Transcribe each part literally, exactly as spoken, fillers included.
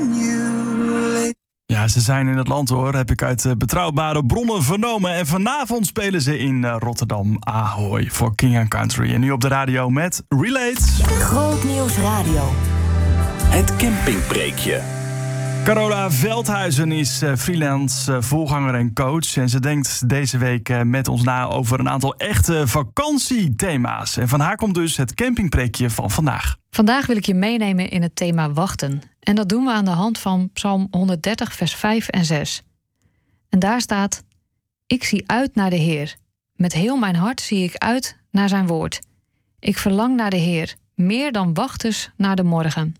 Ja, ze zijn in het land hoor, heb ik uit betrouwbare bronnen vernomen. En vanavond spelen ze in Rotterdam Ahoy voor King and Country. En nu op de radio met Relate. Grootnieuws Radio. Het campingpreekje. Carola Veldhuizen is freelance voorganger en coach. En ze denkt deze week met ons na over een aantal echte vakantiethema's. En van haar komt dus het campingpreekje van vandaag. Vandaag wil ik je meenemen in het thema wachten. En dat doen we aan de hand van Psalm honderddertig, vers vijf en zes. En daar staat: Ik zie uit naar de Heer. Met heel mijn hart zie ik uit naar zijn woord. Ik verlang naar de Heer, meer dan wachters naar de morgen.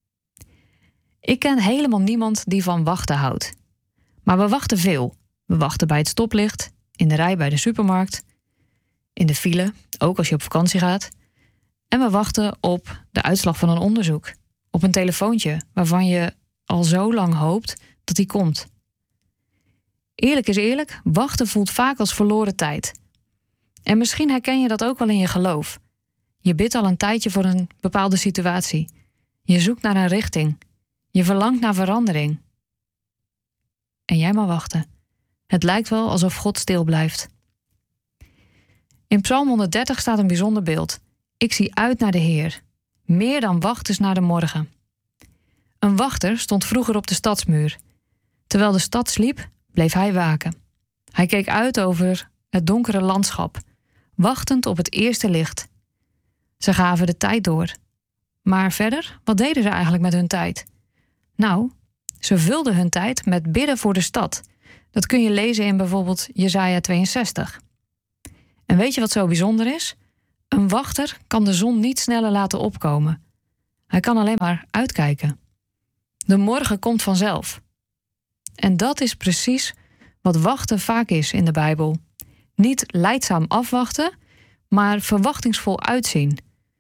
Ik ken helemaal niemand die van wachten houdt. Maar we wachten veel. We wachten bij het stoplicht, in de rij bij de supermarkt, in de file, ook als je op vakantie gaat. En we wachten op de uitslag van een onderzoek. Op een telefoontje waarvan je al zo lang hoopt dat die komt. Eerlijk is eerlijk, wachten voelt vaak als verloren tijd. En misschien herken je dat ook wel in je geloof. Je bidt al een tijdje voor een bepaalde situatie. Je zoekt naar een richting. Je verlangt naar verandering. En jij maar wachten. Het lijkt wel alsof God stil blijft. In Psalm honderddertig staat een bijzonder beeld. Ik zie uit naar de Heer. Meer dan wachters naar de morgen. Een wachter stond vroeger op de stadsmuur. Terwijl de stad sliep, bleef hij waken. Hij keek uit over het donkere landschap, wachtend op het eerste licht. Ze gaven de tijd door. Maar verder, wat deden ze eigenlijk met hun tijd? Nou, ze vulden hun tijd met bidden voor de stad. Dat kun je lezen in bijvoorbeeld Jesaja tweeënzestig. En weet je wat zo bijzonder is? Een wachter kan de zon niet sneller laten opkomen. Hij kan alleen maar uitkijken. De morgen komt vanzelf. En dat is precies wat wachten vaak is in de Bijbel. Niet lijdzaam afwachten, maar verwachtingsvol uitzien.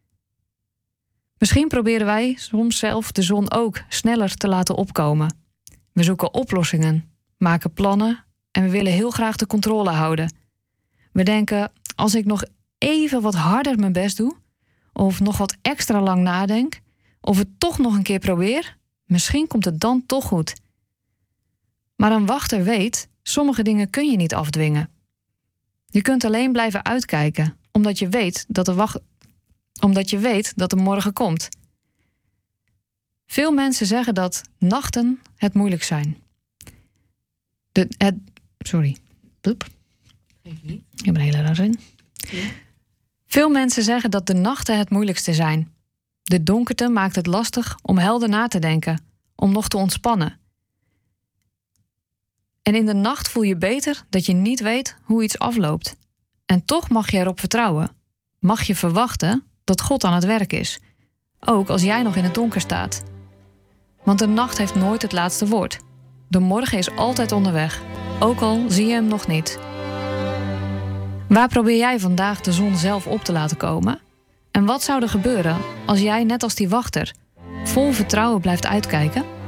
Misschien proberen wij soms zelf de zon ook sneller te laten opkomen. We zoeken oplossingen, maken plannen en we willen heel graag de controle houden. We denken, als ik nog even wat harder mijn best doe, of nog wat extra lang nadenk, of het toch nog een keer probeer, misschien komt het dan toch goed. Maar een wachter weet, sommige dingen kun je niet afdwingen. Je kunt alleen blijven uitkijken, omdat je weet dat de, wacht... omdat je weet dat de morgen komt. Veel mensen zeggen dat nachten het moeilijk zijn. De, het, sorry. Boep. Ik heb een hele rare zin. Ja. Veel mensen zeggen dat de nachten het moeilijkste zijn. De donkerte maakt het lastig om helder na te denken, om nog te ontspannen. En in de nacht voel je beter dat je niet weet hoe iets afloopt. En toch mag je erop vertrouwen. Mag je verwachten dat God aan het werk is. Ook als jij nog in het donker staat. Want de nacht heeft nooit het laatste woord. De morgen is altijd onderweg, ook al zie je hem nog niet. Waar probeer jij vandaag de zon zelf op te laten komen? En wat zou er gebeuren als jij, net als die wachter, vol vertrouwen blijft uitkijken?